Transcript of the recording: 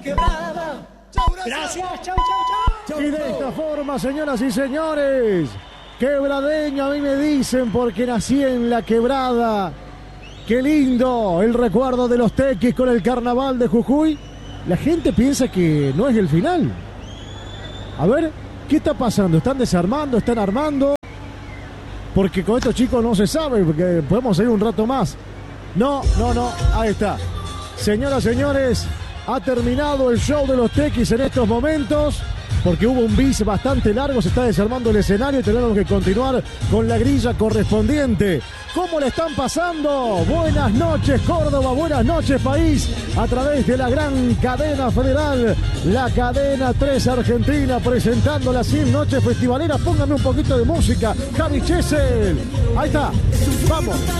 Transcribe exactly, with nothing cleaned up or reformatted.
quebrada. Chau, gracias. Gracias, chau, chau, chau. Y de esta forma, señoras y señores, quebradeño a mí me dicen porque nací en la quebrada. Qué lindo el recuerdo de los tequis con el carnaval de Jujuy. La gente piensa que no es el final. A ver, ¿qué está pasando? ¿Están desarmando? ¿Están armando? Porque con estos chicos no se sabe, porque podemos seguir un rato más. No, no, no, ahí está. Señoras, señores, ha terminado el show de los tequis en estos momentos, porque hubo un bis bastante largo, se está desarmando el escenario y tenemos que continuar con la grilla correspondiente. ¿Cómo le están pasando? Buenas noches, Córdoba, buenas noches, país, a través de la gran cadena federal, la cadena tres Argentina, presentando las cien noches festivaleras. Póngame un poquito de música, Javi Chesel. Ahí está, vamos.